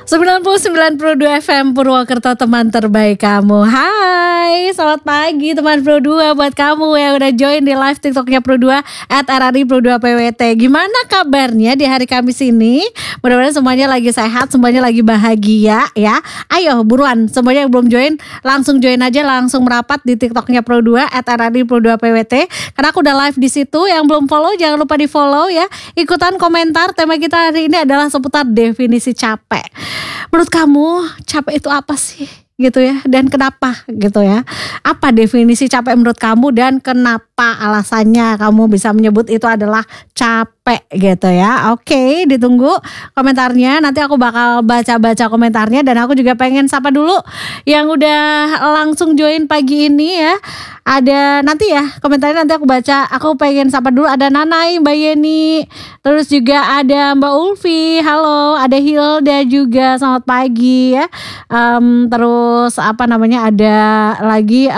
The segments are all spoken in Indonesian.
99,2 FM Purwokerto, teman terbaik kamu. Hai, selamat pagi teman Pro 2 buat kamu yang udah join di live TikToknya Pro 2 @RRI Pro 2 PWT. Gimana kabarnya di hari Kamis ini? Mudah-mudahan semuanya lagi sehat, semuanya lagi bahagia ya. Ayo buruan, semuanya yang belum join langsung join aja, langsung merapat di TikToknya Pro 2 @RRI Pro 2 PWT. Karena aku udah live di situ. Yang belum follow jangan lupa di follow ya. Ikutan komentar. Tema kita hari ini adalah seputar definisi capek. Menurut kamu capek itu apa sih gitu ya, dan kenapa gitu ya? Apa definisi capek menurut kamu dan kenapa alasannya kamu bisa menyebut itu adalah capek gitu ya? Oke, ditunggu komentarnya. Nanti aku bakal baca-baca komentarnya dan aku juga pengen sapa dulu yang udah langsung join pagi ini ya. Ada nanti ya komentarnya, nanti aku baca. Aku pengen sapa dulu, ada Nanai, Mbak Yeni, terus juga ada Mbak Ulfi, halo, ada Hilda juga, selamat pagi ya. Terus ada lagi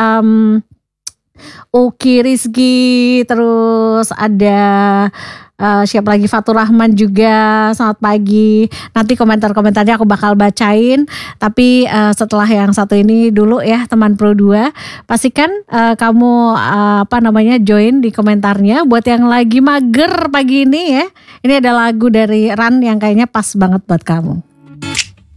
Uki Rizky, terus ada siapa lagi, Fatur Rahman juga, selamat pagi. Nanti komentar-komentarnya aku bakal bacain. Tapi setelah yang satu ini dulu ya teman Pro 2. Pastikan kamu join di komentarnya. Buat yang lagi mager pagi ini ya, ini ada lagu dari Ran yang kayaknya pas banget buat kamu.